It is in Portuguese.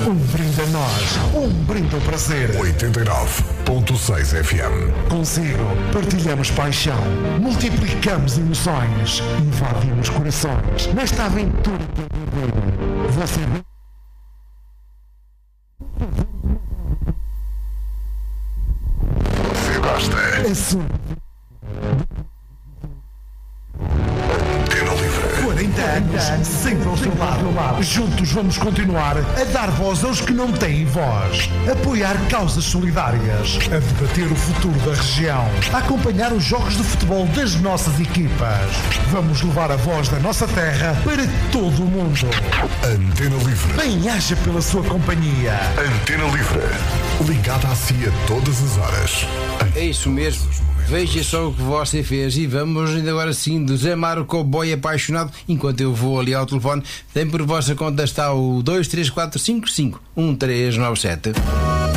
Um brinde a nós, um brinde ao prazer. 89.6 FM. Consigo partilhamos paixão, multiplicamos emoções, invadimos corações. Nesta aventura verdadeira, você... Você gosta? É sua. Antena Livre. 40 anos, sempre ao seu lado. Juntos vamos continuar a dar voz aos que não têm voz, apoiar causas solidárias, a debater o futuro da região, a acompanhar os jogos de futebol das nossas equipas. Vamos levar a voz da nossa terra para todo o mundo. Antena Livre. Bem-aja pela sua companhia. Antena Livre. Ligada a si a todas as horas. É isso mesmo. Veja só o que você fez e vamos ainda agora sim do Zé Mário Cowboy apaixonado. Enquanto eu vou ali ao telefone, tem por vossa conta está o 234551397.